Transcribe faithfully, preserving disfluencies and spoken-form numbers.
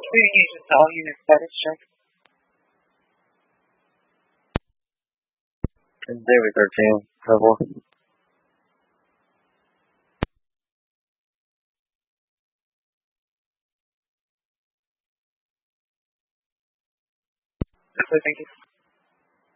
We use just all unit status check. David thirteen, level. Okay, thank you.